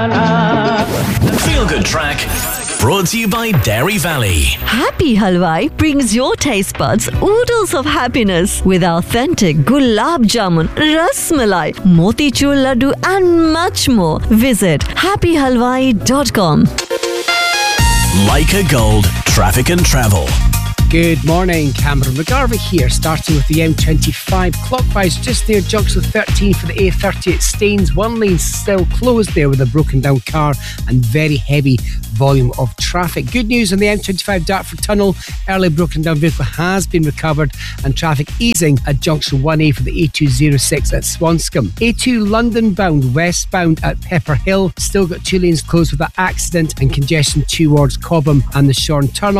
Feel Good Track, brought to you by Dairy Valley. Happy Halwai brings your taste buds oodles of happiness with authentic gulab jamun, ras malai, motichur laddu and much more. Visit happyhalwai.com. Leica Gold, traffic and travel. Good morning, Cameron McGarvey here, starting with the M25 clockwise just near junction 13 for the A30 at Staines. One lane still closed there with a broken down car and very heavy volume of traffic. Good news on the M25 Dartford Tunnel. Early broken down vehicle has been recovered and traffic easing at junction 1A for the A206 at Swanscombe. A2 London bound westbound at Pepper Hill. Still got two lanes closed with that accident and congestion towards Cobham and the Shorn Tunnel.